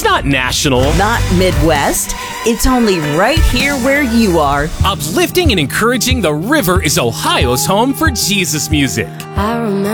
not national. Not Midwest. It's only right here where you are. Uplifting and encouraging, the River is Ohio's home for Jesus music. I remember